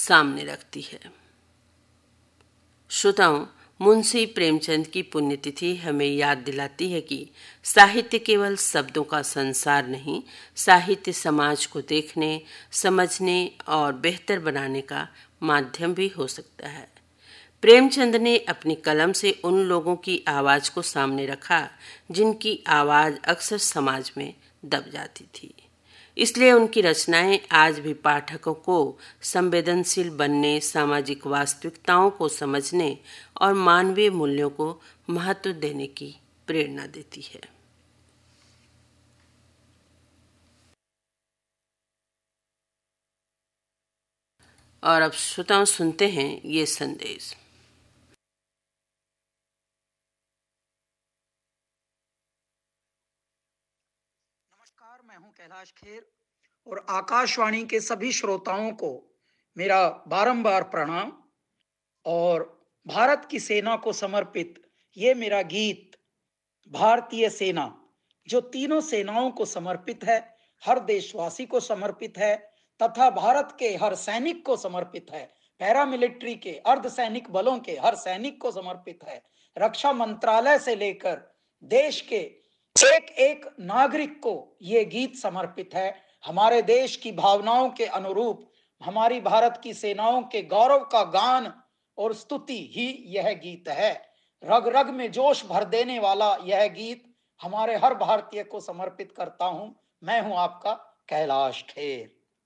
सामने रखती है। श्रोताओं, मुंशी प्रेमचंद की पुण्यतिथि हमें याद दिलाती है कि साहित्य केवल शब्दों का संसार नहीं, साहित्य समाज को देखने, समझने और बेहतर बनाने का माध्यम भी हो सकता है। प्रेमचंद ने अपनी कलम से उन लोगों की आवाज को सामने रखा जिनकी आवाज अक्सर समाज में दब जाती थी। इसलिए उनकी रचनाएं आज भी पाठकों को संवेदनशील बनने, सामाजिक वास्तविकताओं को समझने और मानवीय मूल्यों को महत्व देने की प्रेरणा देती है। और अब श्रोताओं सुनते हैं ये संदेश। नमस्कार, मैं हूं कैलाश खेर और आकाशवाणी के सभी श्रोताओं को मेरा बारंबार प्रणाम। और भारत की सेना को समर्पित ये मेरा गीत भारतीय सेना, जो तीनों सेनाओं को समर्पित है, हर देशवासी को समर्पित है तथा भारत के हर सैनिक को समर्पित है, पैरामिलिट्री के, अर्धसैनिक बलों के हर सैनिक को समर्पित है, रक्षा मंत्रालय से लेकर देश के एक एक नागरिक को ये गीत समर्पित है। हमारे देश की भावनाओं के अनुरूप हमारी भारत की सेनाओं के गौरव का गान और स्तुति ही यह गीत है। रग रग में जोश भर देने वाला यह गीत हमारे हर भारतीय को समर्पित करता हूं। मैं हूं आपका कैलाश खेर।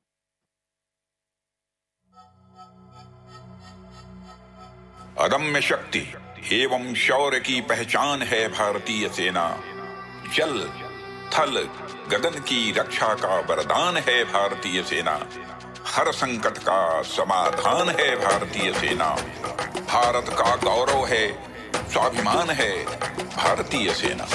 अदम्य शक्ति एवं शौर्य की पहचान है भारतीय सेना। जल थल गगन की रक्षा का वरदान है भारतीय सेना। हर संकट का समाधान है भारतीय सेना। भारत का गौरव है, स्वाभिमान है भारतीय सेना।